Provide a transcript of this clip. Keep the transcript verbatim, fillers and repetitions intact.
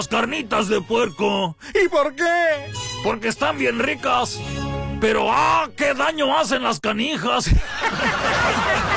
las carnitas de puerco. ¿Y por qué? Porque están bien ricas. Pero, ¡ah! ¡Qué daño hacen las canijas!